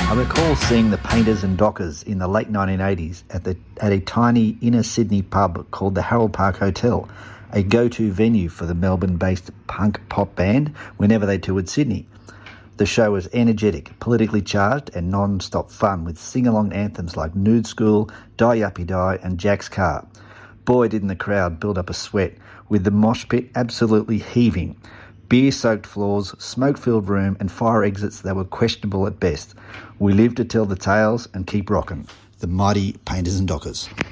I recall seeing the Painters and Dockers in the late 1980s at a tiny inner Sydney pub called the Harold Park Hotel, a go-to venue for the Melbourne-based punk pop band whenever they toured Sydney. The show was energetic, politically charged and non-stop fun with sing-along anthems like Nude School, Die Yuppie Die and Jack's Car. Boy, didn't the crowd build up a sweat, with the mosh pit absolutely heaving. Beer-soaked floors, smoke-filled room and fire exits that were questionable at best. We lived to tell the tales and keep rocking. The mighty Painters and Dockers.